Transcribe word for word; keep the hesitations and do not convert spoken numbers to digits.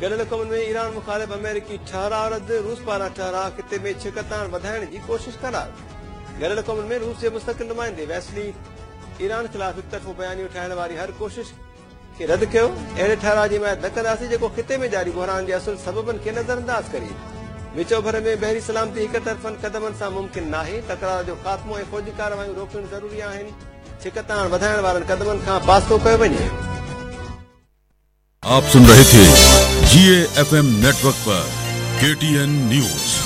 ॻंढियल कमनि में ईरान मुखालिफ़ अमेरिकी ठहराउ रद्द, रूस पारां ठहराउ खिते में छिकताण वधाइण जी कोशिश करार। ॻंढियल कमनि में रूस जे मुस्तक़िल नुमाइंदे वैसली ईरान ख़िलाफ़ हिकतरफ़ो बयानियूं ठाहिण वारी हर कोशिश खे रद्द कयो। अहिड़े ठहराउ जी हिमायत न कंदासीं जेको खिते में जारी बहरान जे असुल सबबनि खे नज़रअंदाज करे। विचो भर में बहरी सलामती हिक तरफ़नि क़दमनि सां मुमकिन नाहे। तकरार जो ख़ात्मो ऐं फ़ौजी कार्रवायूं रोकणु ज़रूरी आहिनि। छिकताण वधाइण वारनि क़दमनि खां पास्तो कयो वञे। आप सुन रहे थे जी ए एफ एम नेटवर्क पर के टी एन न्यूज।